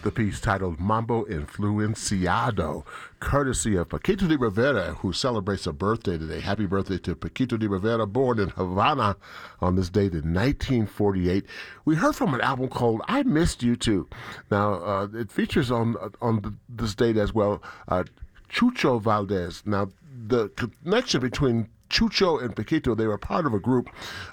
the piece titled Mambo Influenciado, courtesy of Paquito de Rivera, who celebrates a birthday today. Happy birthday to Paquito de Rivera, born in Havana on this date in 1948. We heard from an album called I Missed You Too. Now, it features on this date as well Chucho Valdez. Now, the connection between Chucho and Paquito, they were part of a group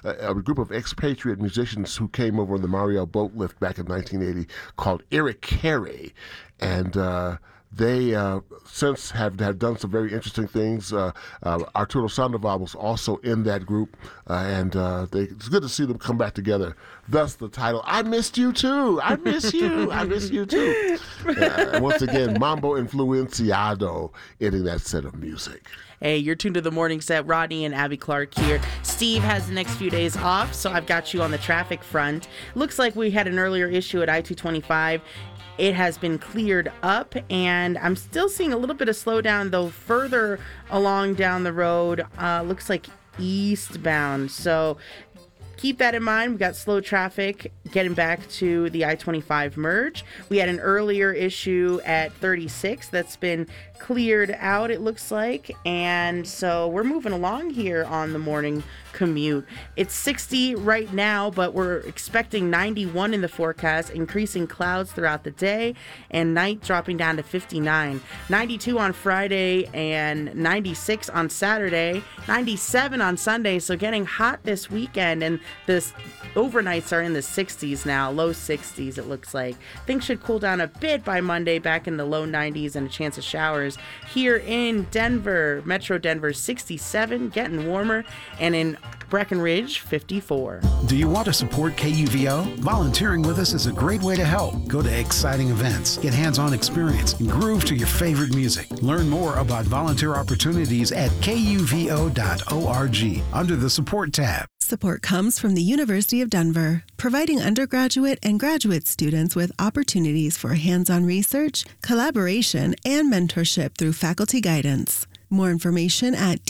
of expatriate musicians who came over on the Mariel boat lift back in 1980 called Eric Carey. And they since have done some very interesting things. Arturo Sandoval was also in that group, and it's good to see them come back together. Thus the title, I Missed You Too. I Miss You. I Miss You Too. Once again, Mambo Influenciado ending that set of music. Hey, you're tuned to the morning set. Rodney and Abby Clark here. Steve has the next few days off, so I've got you on the traffic front. Looks like we had an earlier issue at I-225. It has been cleared up, and I'm still seeing a little bit of slowdown, though further along down the road, looks like eastbound. So keep that in mind. We got slow traffic getting back to the I-25 merge. We had an earlier issue at 36 that's been cleared out, it looks like. And so we're moving along here on the morning commute. It's 60 right now, but we're expecting 91 in the forecast, increasing clouds throughout the day, and night dropping down to 59. 92 on Friday and 96 on Saturday, 97 on Sunday. So getting hot this weekend, and this overnights are in the 60s now, low 60s it looks like. Things should cool down a bit by Monday, back in the low 90s and a chance of showers. Here in Denver, Metro Denver 67, getting warmer, and in Breckenridge 54. Do you want to support KUVO? Volunteering with us is a great way to help. Go to exciting events, get hands-on experience, and groove to your favorite music. Learn more about volunteer opportunities at kuvo.org under the Support tab. Support comes from the University of Denver, providing undergraduate and graduate students with opportunities for hands-on research, collaboration, and mentorship through faculty guidance. More information at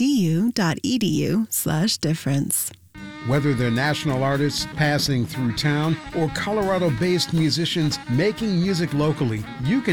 du.edu/difference. Whether they're national artists passing through town or Colorado-based musicians making music locally, you can